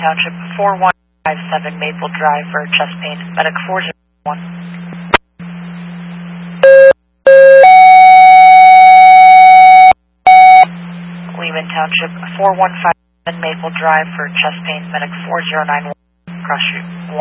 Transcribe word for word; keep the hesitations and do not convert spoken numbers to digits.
Township, four one five seven Maple Drive for chest pain, medic four zero one. Lehman Township, four one five seven Maple Drive for chest pain, medic four zero nine one, cross street one.